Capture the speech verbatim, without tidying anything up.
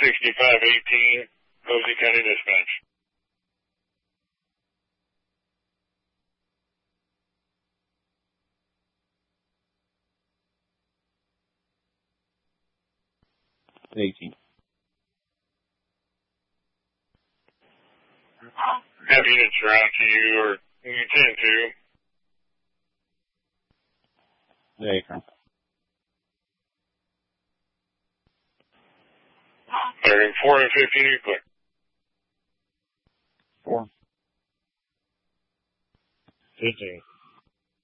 sixty-five eighteen, Posey County Dispatch. eighteen. Have units around to you, or you tend to. Acre. Bearing four and fifteen, you clear. Four. fifteen.